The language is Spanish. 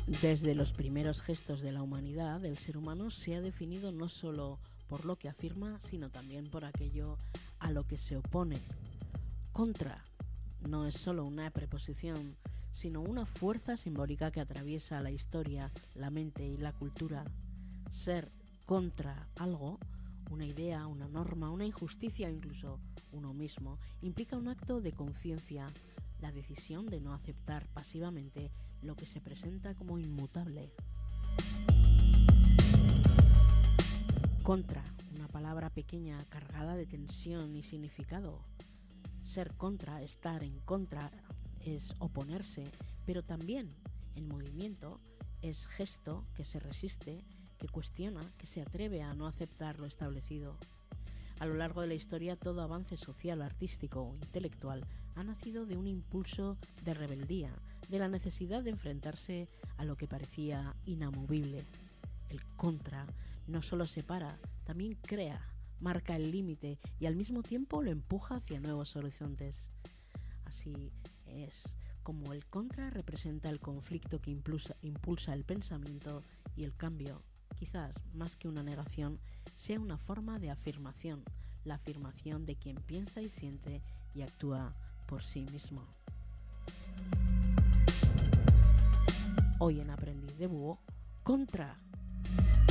Desde los primeros gestos de la humanidad, el ser humano se ha definido no solo por lo que afirma, sino también por aquello a lo que se opone. Contra no es solo una preposición, sino una fuerza simbólica que atraviesa la historia, la mente y la cultura. Ser contra algo, una idea, una norma, una injusticia o incluso uno mismo, implica un acto de conciencia, la decisión de no aceptar pasivamente lo que se presenta como inmutable. Contra, una palabra pequeña cargada de tensión y significado. Ser contra, estar en contra, es oponerse, pero también el movimiento es gesto que se resiste, que cuestiona, que se atreve a no aceptar lo establecido. A lo largo de la historia, todo avance social, artístico o intelectual ha nacido de un impulso de rebeldía, de la necesidad de enfrentarse a lo que parecía inamovible. El contra no solo separa, también crea, marca el límite y al mismo tiempo lo empuja hacia nuevos horizontes. Así es como el contra representa el conflicto que impulsa el pensamiento y el cambio. Quizás, más que una negación, sea una forma de afirmación, la afirmación de quien piensa y siente y actúa por sí mismo. Hoy en Aprendiz de Búho, contra.